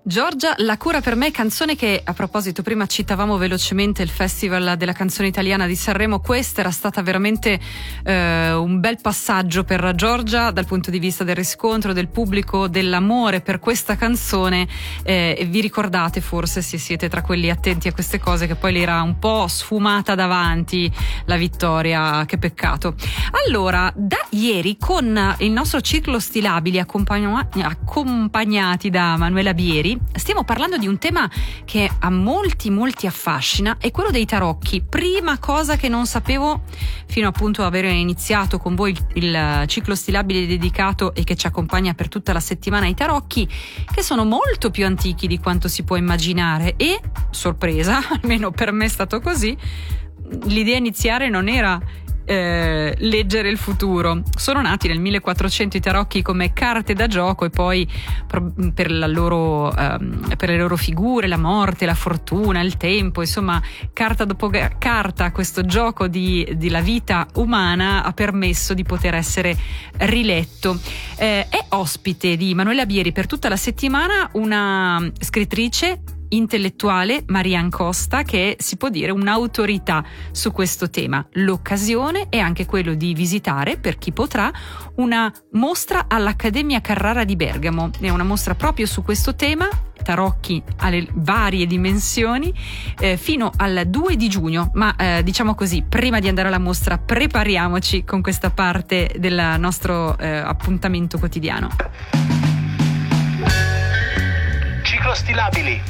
Giorgia, La cura per me, canzone che, a proposito, prima citavamo velocemente il Festival della canzone italiana di Sanremo. Questa era stata veramente un bel passaggio per Giorgia dal punto di vista del riscontro del pubblico, dell'amore per questa canzone, e vi ricordate forse, se siete tra quelli attenti a queste cose, che poi le era un po' sfumata davanti la vittoria. Che peccato. Allora, da ieri con il nostro ciclo stilabili accompagnati da Manuela Bieri stiamo parlando di un tema che a molti affascina, è quello dei tarocchi. Prima cosa che non sapevo fino appunto a avere iniziato con voi il ciclo stilabile dedicato e che ci accompagna per tutta la settimana ai tarocchi, che sono molto più antichi di quanto si può immaginare e, sorpresa, almeno per me è stato così, l'idea iniziale non era leggere il futuro. Sono nati nel 1400 i tarocchi come carte da gioco e poi per le loro figure, la morte, la fortuna, il tempo, insomma carta dopo carta, questo gioco della vita umana ha permesso di poter essere riletto. È ospite di Manuela Bieri per tutta la settimana una scrittrice intellettuale, Marianne Costa, che si può dire un'autorità su questo tema. L'occasione è anche quello di visitare, per chi potrà, una mostra all'Accademia Carrara di Bergamo. È una mostra proprio su questo tema, tarocchi alle varie dimensioni, fino al 2 di giugno. Ma diciamo così, prima di andare alla mostra prepariamoci con questa parte del nostro appuntamento quotidiano. Ciclo stilabili.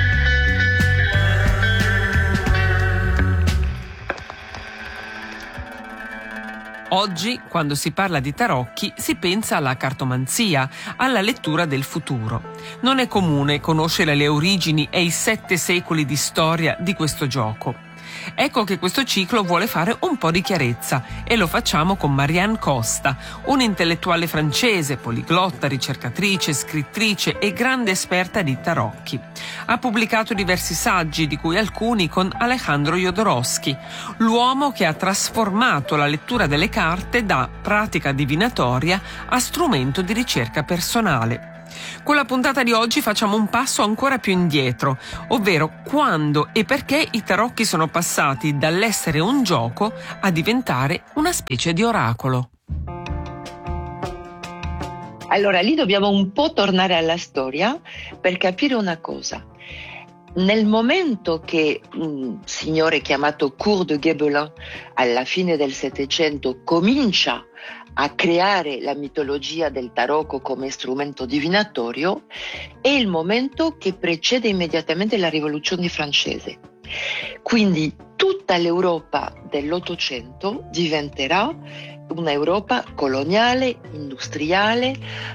Oggi, quando si parla di tarocchi, si pensa alla cartomanzia, alla lettura del futuro. Non è comune conoscere le origini e i 7 secoli di storia di questo gioco. Ecco che questo ciclo vuole fare un po' di chiarezza e lo facciamo con Marianne Costa, un'intellettuale francese, poliglotta, ricercatrice, scrittrice e grande esperta di tarocchi. Ha pubblicato diversi saggi, di cui alcuni con Alejandro Jodorowsky, l'uomo che ha trasformato la lettura delle carte da pratica divinatoria a strumento di ricerca personale. Con la puntata di oggi facciamo un passo ancora più indietro, ovvero quando e perché i tarocchi sono passati dall'essere un gioco a diventare una specie di oracolo. Allora, lì dobbiamo un po' tornare alla storia per capire una cosa. Nel momento che un signore chiamato Cour de Gébelin, alla fine del Settecento, comincia a creare la mitologia del tarocco come strumento divinatorio, è il momento che precede immediatamente la Rivoluzione francese. Quindi tutta l'Europa dell'Ottocento diventerà un'Europa coloniale, industriale,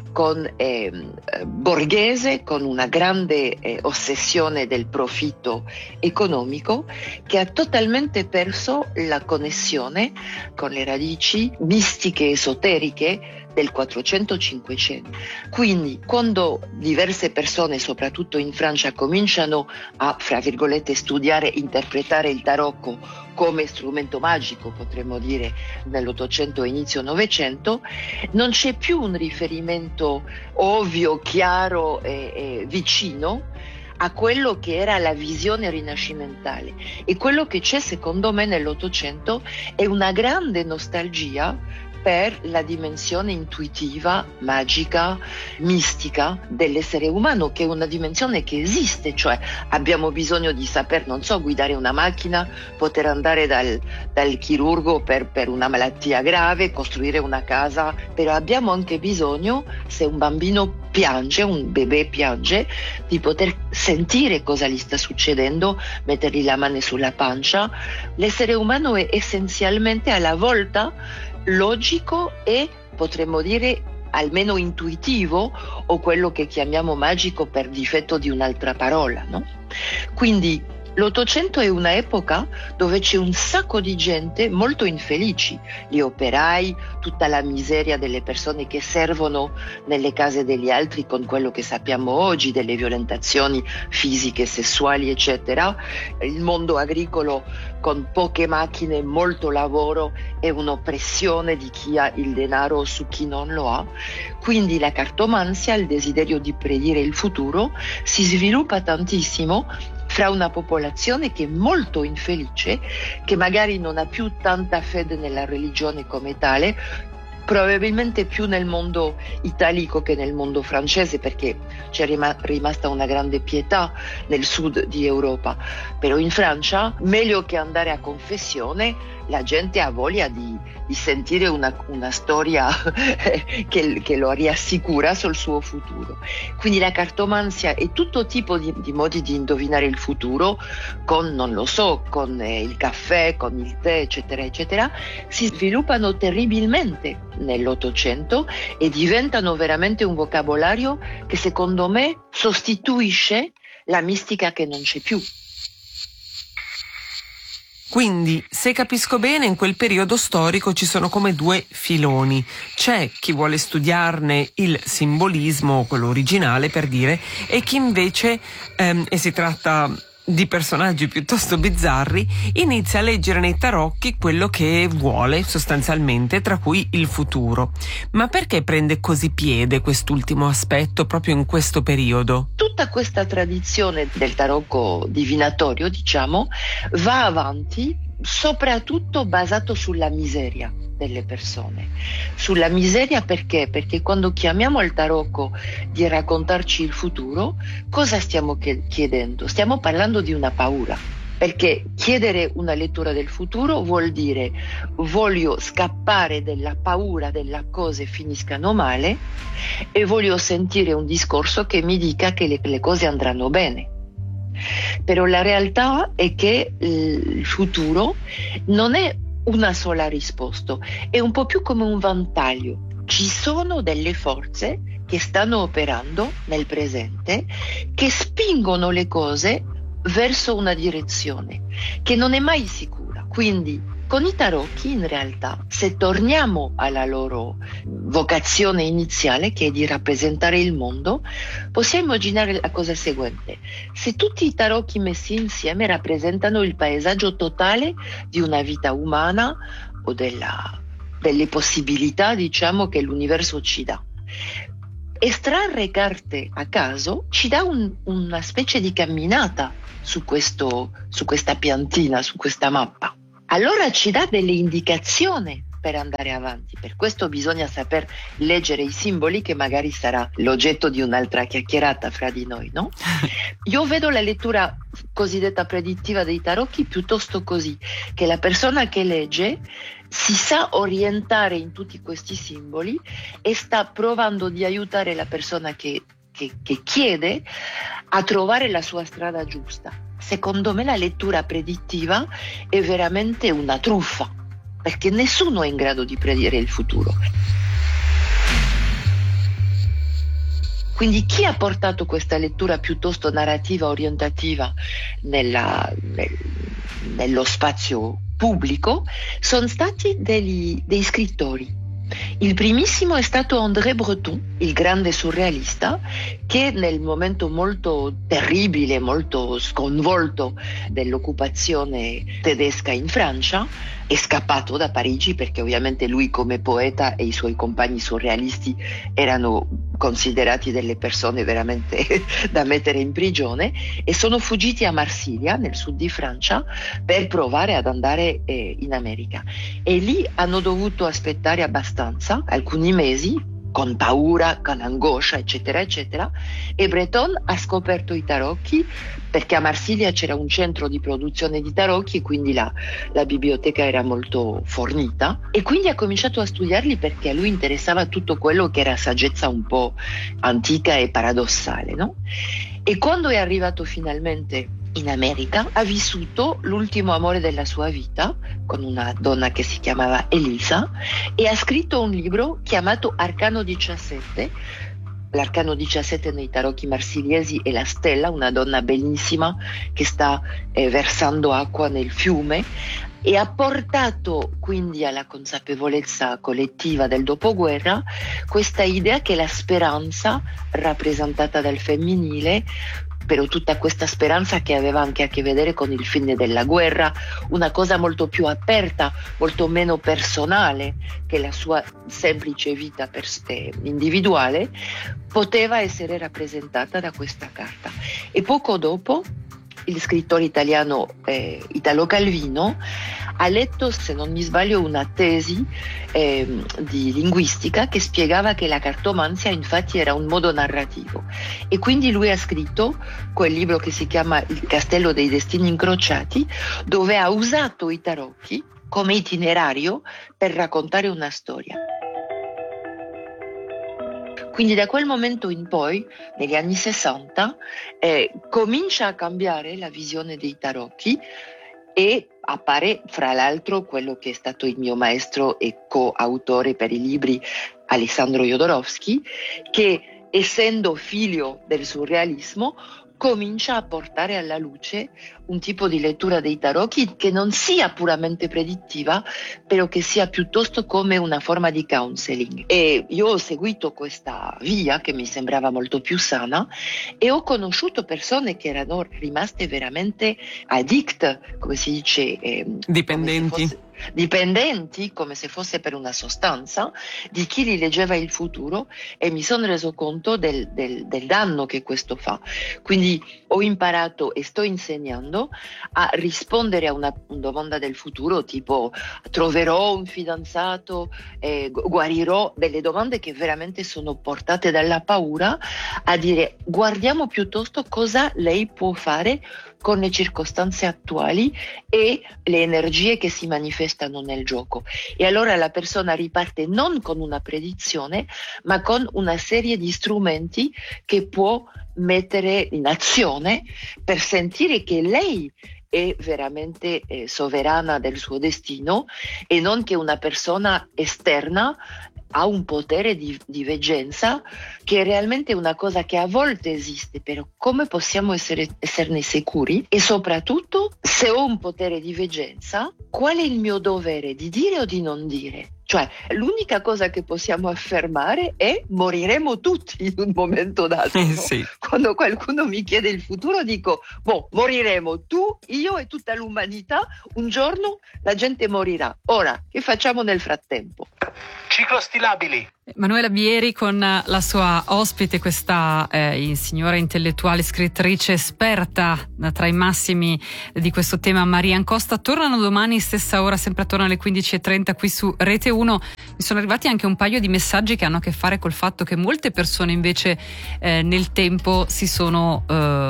borghese, con una grande ossessione del profitto economico, che ha totalmente perso la connessione con le radici mistiche, esoteriche del 400-500. Quindi quando diverse persone, soprattutto in Francia, cominciano a, fra virgolette, studiare, interpretare il tarocco come strumento magico, potremmo dire nell'Ottocento e inizio Novecento, non c'è più un riferimento ovvio, chiaro e vicino a quello che era la visione rinascimentale. E quello che c'è, secondo me, nell'Ottocento è una grande nostalgia per la dimensione intuitiva, magica, mistica dell'essere umano, che è una dimensione che esiste, cioè abbiamo bisogno di saper, non so, guidare una macchina, poter andare dal chirurgo per una malattia grave, costruire una casa, però abbiamo anche bisogno, se un bambino piange, un bebè piange, di poter sentire cosa gli sta succedendo, mettergli la mano sulla pancia. L'essere umano è essenzialmente alla volta logico e, potremmo dire, almeno intuitivo, o quello che chiamiamo magico per difetto di un'altra parola, no? Quindi L'Ottocento è una epoca dove c'è un sacco di gente molto infelici, gli operai, tutta la miseria delle persone che servono nelle case degli altri con quello che sappiamo oggi, delle violentazioni fisiche, sessuali, eccetera, il mondo agricolo con poche macchine, molto lavoro e un'oppressione di chi ha il denaro su chi non lo ha. Quindi la cartomanzia, il desiderio di predire il futuro, si sviluppa tantissimo fra una popolazione che è molto infelice, che magari non ha più tanta fede nella religione come tale, probabilmente più nel mondo italico che nel mondo francese, perché c'è rimasta una grande pietà nel sud di Europa. Però in Francia, meglio che andare a confessione, la gente ha voglia di sentire una storia che lo riassicura sul suo futuro. Quindi la cartomanzia è tutto tipo di modi di indovinare il futuro, con, non lo so, con il caffè, con il tè, eccetera, eccetera, si sviluppano terribilmente nell'Ottocento e diventano veramente un vocabolario che secondo me sostituisce la mistica che non c'è più. Quindi, se capisco bene, in quel periodo storico ci sono come due filoni. C'è chi vuole studiarne il simbolismo, quello originale per dire, e chi invece, e si tratta di personaggi piuttosto bizzarri, inizia a leggere nei tarocchi quello che vuole sostanzialmente, tra cui il futuro. Ma perché prende così piede quest'ultimo aspetto proprio in questo periodo? Tutta questa tradizione del tarocco divinatorio, diciamo, va avanti soprattutto basato sulla miseria delle persone. Sulla miseria perché? Perché quando chiamiamo al tarocco di raccontarci il futuro, cosa stiamo chiedendo? Stiamo parlando di una paura. Perché chiedere una lettura del futuro vuol dire voglio scappare dalla paura delle cose finiscano male e voglio sentire un discorso che mi dica che le cose andranno bene. Però la realtà è che il futuro non è una sola risposta, è un po' più come un vantaglio. Ci sono delle forze che stanno operando nel presente che spingono le cose verso una direzione che non è mai sicura. Quindi con i tarocchi in realtà, se torniamo alla loro vocazione iniziale, che è di rappresentare il mondo, possiamo immaginare la cosa seguente: se tutti i tarocchi messi insieme rappresentano il paesaggio totale di una vita umana o delle possibilità, diciamo, che l'universo ci dà, estrarre carte a caso ci dà una specie di camminata su questa piantina, su questa mappa. Allora ci dà delle indicazioni per andare avanti. Per questo bisogna saper leggere i simboli, che magari sarà l'oggetto di un'altra chiacchierata fra di noi, no? Io vedo la lettura cosiddetta predittiva dei tarocchi piuttosto così, che la persona che legge si sa orientare in tutti questi simboli e sta provando di aiutare la persona che chiede a trovare la sua strada giusta. Secondo me la lettura predittiva è veramente una truffa, perché nessuno è in grado di predire il futuro. Quindi chi ha portato questa lettura piuttosto narrativa, orientativa nello spazio pubblico sono stati dei scrittori. Il primissimo è stato André Breton, il grande surrealista, che nel momento molto terribile, molto sconvolto dell'occupazione tedesca in Francia, è scappato da Parigi, perché ovviamente lui come poeta e i suoi compagni surrealisti erano considerati delle persone veramente da mettere in prigione, e sono fuggiti a Marsiglia, nel sud di Francia, per provare ad andare in America. E lì hanno dovuto aspettare abbastanza, alcuni mesi, con paura, con angoscia, eccetera, eccetera. E Breton ha scoperto i tarocchi, perché a Marsiglia c'era un centro di produzione di tarocchi, quindi la biblioteca era molto fornita, e quindi ha cominciato a studiarli, perché a lui interessava tutto quello che era saggezza un po' antica e paradossale, no? E quando è arrivato finalmente in America, ha vissuto l'ultimo amore della sua vita con una donna che si chiamava Elisa, e ha scritto un libro chiamato Arcano 17, l'arcano 17 nei tarocchi marsiliesi è la stella, una donna bellissima che sta versando acqua nel fiume, e ha portato quindi alla consapevolezza collettiva del dopoguerra questa idea che la speranza, rappresentata dal femminile, però tutta questa speranza che aveva anche a che vedere con il fine della guerra, una cosa molto più aperta, molto meno personale che la sua semplice vita individuale, poteva essere rappresentata da questa carta. E poco dopo il scrittore italiano Italo Calvino ha letto, se non mi sbaglio, una tesi di linguistica che spiegava che la cartomanzia infatti era un modo narrativo, e quindi lui ha scritto quel libro che si chiama Il castello dei destini incrociati, dove ha usato i tarocchi come itinerario per raccontare una storia. Quindi da quel momento in poi, negli anni 60, comincia a cambiare la visione dei tarocchi e appare, fra l'altro, quello che è stato il mio maestro e coautore per i libri, Alessandro Jodorowsky, che, essendo figlio del surrealismo, comincia a portare alla luce un tipo di lettura dei tarocchi che non sia puramente predittiva, però che sia piuttosto come una forma di counseling. E io ho seguito questa via che mi sembrava molto più sana, e ho conosciuto persone che erano rimaste veramente addict, come si dice, dipendenti, come se fosse per una sostanza, di chi li leggeva il futuro, e mi sono reso conto del danno che questo fa. Quindi ho imparato e sto insegnando a rispondere a una domanda del futuro, tipo troverò un fidanzato, guarirò, delle domande che veramente sono portate dalla paura, a dire guardiamo piuttosto cosa lei può fare con le circostanze attuali e le energie che si manifestano nel gioco. E allora la persona riparte non con una predizione, ma con una serie di strumenti che può mettere in azione per sentire che lei è veramente sovrana del suo destino, e non che una persona esterna ha un potere di veggenza, che è realmente una cosa che a volte esiste, però come possiamo esserne sicuri? E soprattutto, se ho un potere di veggenza, qual è il mio dovere di dire o di non dire? Cioè, l'unica cosa che possiamo affermare è moriremo tutti in un momento dato. No? Sì. Quando qualcuno mi chiede il futuro dico, moriremo tu, io e tutta l'umanità, un giorno la gente morirà. Ora, che facciamo nel frattempo? Ciclostilabili. Manuela Bieri con la sua ospite, questa signora intellettuale, scrittrice, esperta tra i massimi di questo tema, Marian Costa. Tornano domani stessa ora, sempre attorno alle 15:30 qui su Rete 1. Mi sono arrivati anche un paio di messaggi che hanno a che fare col fatto che molte persone invece nel tempo si sono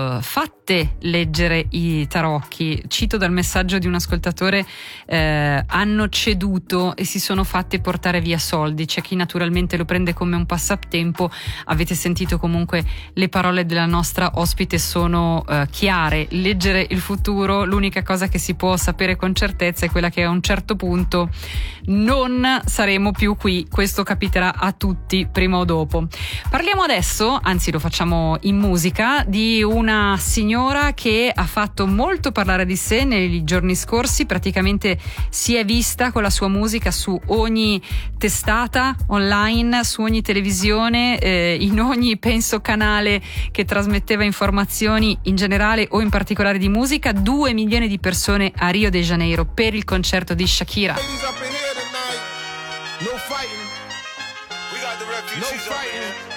fatte leggere i tarocchi. Cito dal messaggio di un ascoltatore: hanno ceduto e si sono fatte portare via soldi. C'è chi naturalmente lo prende come un passatempo. Avete sentito comunque le parole della nostra ospite, sono chiare. Leggere il futuro, l'unica cosa che si può sapere con certezza è quella che a un certo punto non saremo più qui. Questo capiterà a tutti prima o dopo. Parliamo adesso, anzi lo facciamo in musica, di una signora che ha fatto molto parlare di sé nei giorni scorsi. Praticamente si è vista con la sua musica su ogni testata online, su ogni televisione, in ogni, penso, canale che trasmetteva informazioni in generale o in particolare di musica. 2 milioni di persone a Rio de Janeiro per il concerto di Shakira. No fighting.